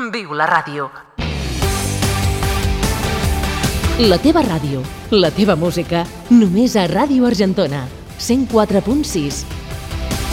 Viu la ràdio. La teva ràdio, la teva música, només a Ràdio Argentona, 104.6.